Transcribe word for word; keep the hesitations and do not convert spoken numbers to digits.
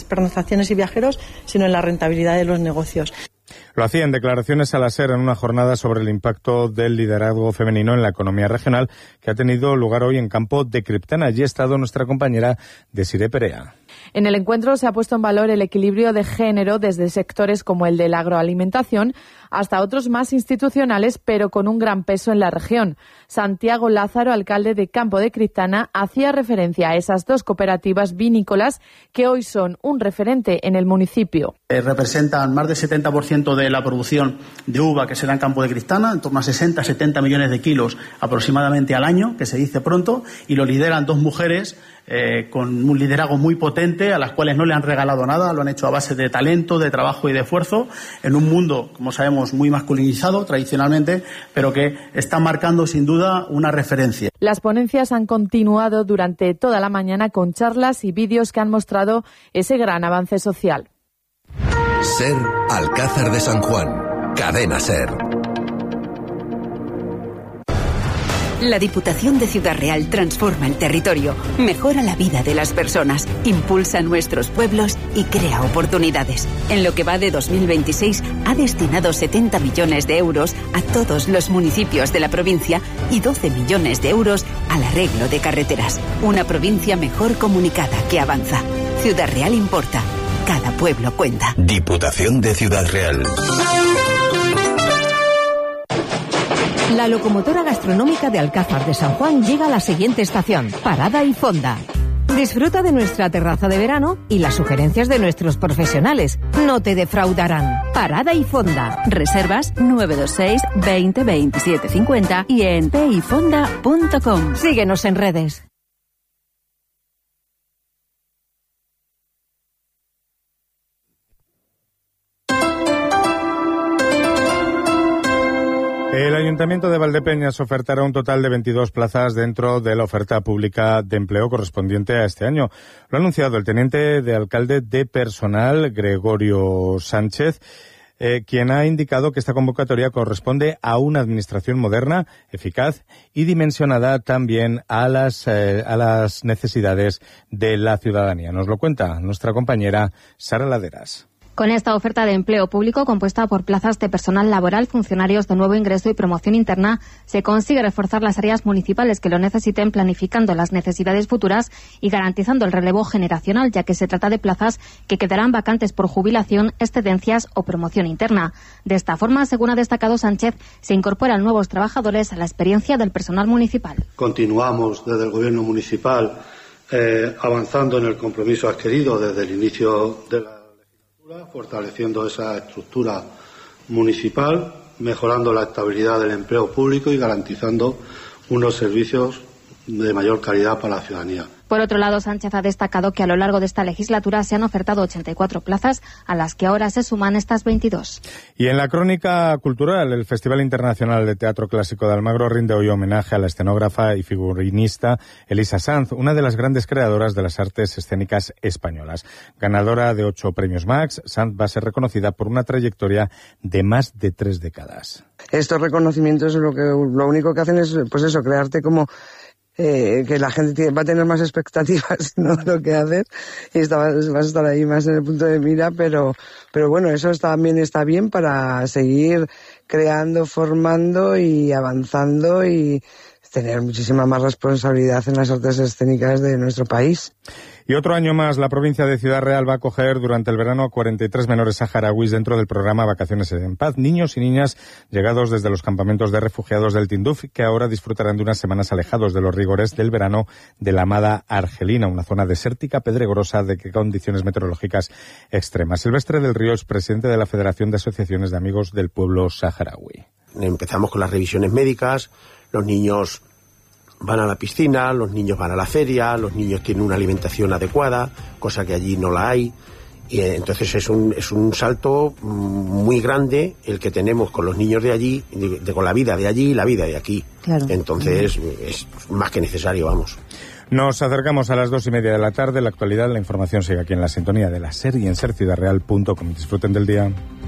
pernoctaciones y viajeros, sino en la rentabilidad de los negocios. Lo hacía en declaraciones a la SER en una jornada sobre el impacto del liderazgo femenino en la economía regional que ha tenido lugar hoy en Campo de Criptana. Allí ha estado nuestra compañera Desiré Perea. En el encuentro se ha puesto en valor el equilibrio de género desde sectores como el de la agroalimentación hasta otros más institucionales, pero con un gran peso en la región. Santiago Lázaro, alcalde de Campo de Criptana, hacía referencia a esas dos cooperativas vinícolas que hoy son un referente en el municipio. Eh, representan más del setenta por ciento de la producción de uva que se da en Campo de Criptana, en torno a sesenta a setenta millones de kilos aproximadamente al año, que se dice pronto, y lo lideran dos mujeres Eh, con un liderazgo muy potente, a las cuales no le han regalado nada, lo han hecho a base de talento, de trabajo y de esfuerzo, en un mundo, como sabemos, muy masculinizado tradicionalmente, pero que está marcando sin duda una referencia. Las ponencias han continuado durante toda la mañana con charlas y vídeos que han mostrado ese gran avance social. SER, Alcázar de San Juan, Cadena SER. La Diputación de Ciudad Real transforma el territorio, mejora la vida de las personas, impulsa nuestros pueblos y crea oportunidades. En lo que va de dos mil veintiséis ha destinado setenta millones de euros a todos los municipios de la provincia y doce millones de euros al arreglo de carreteras. Una provincia mejor comunicada que avanza. Ciudad Real importa. Cada pueblo cuenta. Diputación de Ciudad Real. La locomotora gastronómica de Alcázar de San Juan llega a la siguiente estación, Parada y Fonda. Disfruta de nuestra terraza de verano y las sugerencias de nuestros profesionales. No te defraudarán. Parada y Fonda. Reservas nueve dos seis, veinte, veintisiete, cincuenta y en p y fonda punto com. Síguenos en redes. El Ayuntamiento de Valdepeñas ofertará un total de veintidós plazas dentro de la oferta pública de empleo correspondiente a este año. Lo ha anunciado el teniente de alcalde de personal, Gregorio Sánchez, eh, quien ha indicado que esta convocatoria corresponde a una administración moderna, eficaz y dimensionada también a las, eh, a las necesidades de la ciudadanía. Nos lo cuenta nuestra compañera Sara Laderas. Con esta oferta de empleo público compuesta por plazas de personal laboral, funcionarios de nuevo ingreso y promoción interna, se consigue reforzar las áreas municipales que lo necesiten, planificando las necesidades futuras y garantizando el relevo generacional, ya que se trata de plazas que quedarán vacantes por jubilación, excedencias o promoción interna. De esta forma, según ha destacado Sánchez, se incorporan nuevos trabajadores a la experiencia del personal municipal. Continuamos desde el Gobierno municipal eh, avanzando en el compromiso adquirido desde el inicio de la fortaleciendo esa estructura municipal, mejorando la estabilidad del empleo público y garantizando unos servicios de mayor calidad para la ciudadanía. Por otro lado, Sánchez ha destacado que a lo largo de esta legislatura se han ofertado ochenta y cuatro plazas, a las que ahora se suman estas veintidós. Y en la crónica cultural, el Festival Internacional de Teatro Clásico de Almagro rinde hoy homenaje a la escenógrafa y figurinista Elisa Sanz, una de las grandes creadoras de las artes escénicas españolas. Ganadora de ocho premios Max, Sanz va a ser reconocida por una trayectoria de más de tres décadas. Estos reconocimientos lo que lo único que hacen es, pues eso, crearte como Eh, que la gente tiene, va a tener más expectativas, ¿no?, de lo que hacer, y está, vas a estar ahí más en el punto de mira, pero pero bueno, eso también está bien para seguir creando, formando y avanzando y tener muchísima más responsabilidad en las artes escénicas de nuestro país. Y otro año más, la provincia de Ciudad Real va a acoger durante el verano a cuarenta y tres menores saharauis dentro del programa Vacaciones en Paz, niños y niñas llegados desde los campamentos de refugiados del Tinduf, que ahora disfrutarán de unas semanas alejados de los rigores del verano de la amada Argelina, una zona desértica, pedregosa, de condiciones meteorológicas extremas. Silvestre del Río es presidente de la Federación de Asociaciones de Amigos del Pueblo Saharaui. Empezamos con las revisiones médicas, los niños van a la piscina, los niños van a la feria, los niños tienen una alimentación adecuada, cosa que allí no la hay, y entonces es un es un salto muy grande el que tenemos con los niños de allí, de, de, con la vida de allí y la vida de aquí. Claro. Entonces es más que necesario, vamos. Nos acercamos a las dos y media de la tarde. La actualidad, la información sigue aquí en la sintonía de la SER y en ser ciudad real punto com. Disfruten del día.